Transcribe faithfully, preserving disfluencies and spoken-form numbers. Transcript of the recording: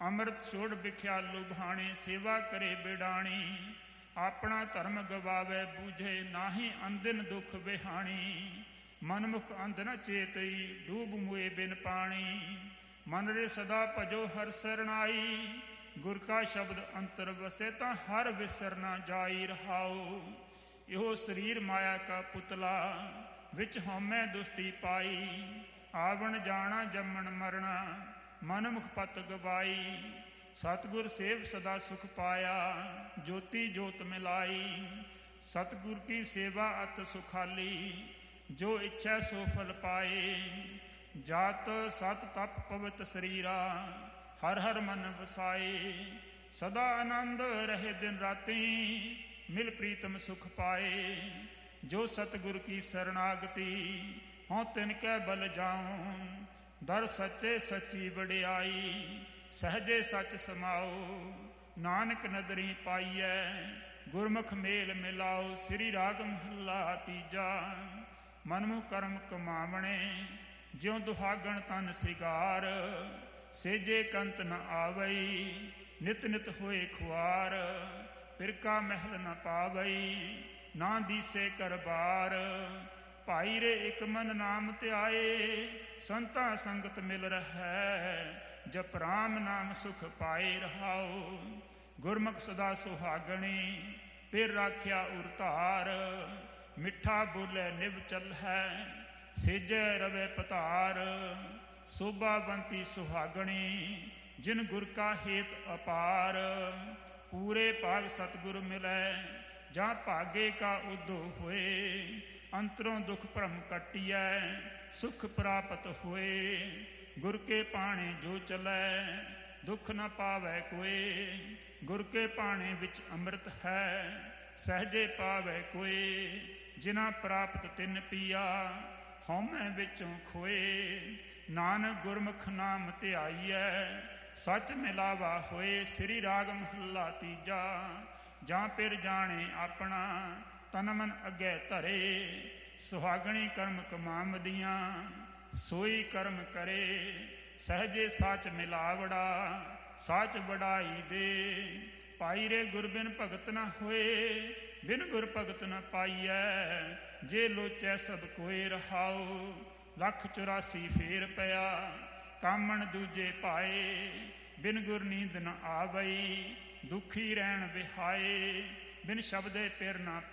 ਅੰਮ੍ਰਿਤ ਛੋੜ ਵਿਖਿਆ ਲੁਭਾਣੇ, ਸੇਵਾ ਕਰੇ ਬਿਡਾਣੀ। ਆਪਣਾ ਧਰਮ ਗਵਾਵੇ ਬੂਝੇ, ਨਾਹੀਂ ਅੰਦਿਨ ਦੁੱਖ ਵਿਹਾਣੀ। ਮਨਮੁਖ ਅੰਧ ਨ ਚੇਤਈ, ਡੂਬ ਮੁਏ ਬਿਨ ਪਾਣੀ। ਮਨ ਰੇ ਸਦਾ ਭਜੋ ਹਰਿ ਸਰਣਾਈ, ਗੁਰ ਕਾ ਸ਼ਬਦ ਅੰਤਰ ਵਸੇ, ਤਾਂ ਹਰ ਵਿਸਰ ਨਾ ਜਾਈ ਰਹਾਓ। ਇਹੋ ਸਰੀਰ ਮਾਇਆ ਕਾ ਪੁਤਲਾ, ਵਿੱਚ ਹਉਮੈ ਦੁਸ਼ਟੀ ਪਾਈ। ਆਵਣ ਜਾਣਾ ਜੰਮਣ ਮਰਣਾ, ਮਨਮੁਖ ਪਤ ਗਵਾਈ। ਸਤਿਗੁਰ ਸੇਵ ਸਦਾ ਸੁਖ ਪਾਇਆ, ਜੋਤੀ ਜੋਤ ਮਿਲਾਈ। ਸਤਿਗੁਰ ਕੀ ਸੇਵਾ ਅਤ ਸੁਖਾਲੀ, ਜੋ ਇੱਛਾ ਸੋ ਫਲ ਪਾਏ। ਜਾਤ ਸਤ ਤਪ ਪਵਿੱਤ ਸਰੀਰਾ, ਹਰ ਹਰ ਮਨ ਵਸਾਏ। ਸਦਾ ਆਨੰਦ ਰਹੇ ਦਿਨ ਰਾਤੀ, ਮਿਲ ਪ੍ਰੀਤਮ ਸੁਖ ਪਾਏ। ਜੋ ਸਤਿਗੁਰ ਕੀ ਸਰਣਾਗਤੀ, ਹੋਂ ਤਿਨ ਕੈ ਬਲ ਜਾਉ। ਦਰ ਸੱਚੇ ਸੱਚੀ ਵਡਿਆਈ, ਸਹਜੇ ਸੱਚ ਸਮਾਓ। ਨਾਨਕ ਨਦਰੀ ਪਾਈਐ, ਗੁਰਮੁਖ ਮੇਲ ਮਿਲਾਓ। ਸ੍ਰੀ ਰਾਗ ਮਹੱਲਾ ਤੀਜਾ। ਮਨਮੁ ਕਰਮ ਕਮਾਵਣੇ, ਜਿਉ ਦੁਹਾਗਣ ਤਨ ਸਿਗਾਰ। ਸੇਜੇ ਕੰਤ ਨ ਆਵਈ, ਨਿਤ ਨਿਤ ਹੋਏ ਖੁਆਰ। ਫਿਰਕਾ ਮਹਿਲ ਨ ਪਾਵਈ, ਨਾ ਦੀਸੇ ਕਰਬਾਰ। ਭਾਈ ਰੇ ਇਕ ਮਨ ਨਾਮ ਧਿਆਏ, ਸੰਤਾਂ ਸੰਗਤ ਮਿਲ ਰਹੈ। ਜਪ ਰਾਮ ਨਾਮ ਸੁਖ ਪਾਏ ਰਹਾਓ। ਗੁਰਮੁਖ ਸਦਾ ਸੁਹਾਗਣੀ, ਫਿਰ ਰਾਖਿਆ ਉਰ ਧਾਰ। ਮਿੱਠਾ ਬੋਲੇ ਨਿਭ ਚਲਹਿ, ਸੇਜੈ ਰਵੇ ਪਤਾਰ। ਸੋਭਾਵੰਤੀ ਸੁਹਾਗਣੀ, ਜਿਨ ਗੁਰ ਕਾ ਹੇਤ ਅਪਾਰ। ਪੂਰੇ ਭਾਗ ਸਤਿਗੁਰ ਮਿਲੈ, ਜਾਂ ਭਾਗੇ ਕਾ ਉਦੋ ਹੋਏ। ਅੰਤਰੋਂ ਦੁਖ ਭਰਮ ਕੱਟੀਐ, ਸੁਖ ਪ੍ਰਾਪਤ ਹੋਏ। ਗੁਰ ਕੇ ਪਾਣੇ ਜੋ ਚਲੈ, ਦੁਖ ਨ ਪਾਵੈ ਕੋਏ। ਗੁਰ ਕੇ ਪਾਣੇ ਵਿੱਚ ਅੰਮ੍ਰਿਤ ਹੈ, ਸਹਜੇ ਪਾਵੈ ਕੋਏ। ਜਿਨਾ ਪ੍ਰਾਪਤ ਤਿਨ ਪੀਆ, ਹਉਮੈ ਵਿੱਚੋਂ ਖੋਏ। ਨਾਨਕ ਗੁਰਮੁਖ ਨਾਮ ਧਿਆਈਐ, ਸੱਚ ਮਿਲਾਵਾ ਹੋਏ। ਸ੍ਰੀ ਰਾਗ ਮਹੱਲਾ ਤੀਜਾ। ਜਾਂ ਫਿਰ ਜਾਣੇ ਆਪਣਾ, ਤਨ ਮਨ ਅੱਗੇ ਧਰੇ। ਸੁਹਾਗਣੀ ਕਰਮ ਕਮਾਵਦੀਆਂ, ਸੋਈ ਕਰਮ ਕਰੇ। ਸਹਜੇ ਸੱਚ ਮਿਲਾਵੜਾ, ਸੱਚ ਵਡਾਈ ਦੇ। ਭਾਈ ਰੇ ਗੁਰ ਬਿਨ ਭਗਤ ਨ ਹੋਏ, ਬਿਨ ਗੁਰ ਭਗਤ ਨ ਪਾਈਐ। ਜੇ ਲੋਚੈ ਸਭ ਕੋਏ ਰਹਾਓ, ਲੱਖ ਚੁਰਾਸੀ ਫੇਰ ਪਿਆ। ਕਾਮਣ ਦੂਜੇ ਪਾਏ, ਬਿਨ ਗੁਰ ਨੀਂਦ ਨ ਆਵਈ। ਦੁਖੀ ਰਹਿਣ ਵਿਹਾਏ, ਬਿਨ ਸ਼ਬਦੇ ਪਿਰ ਨ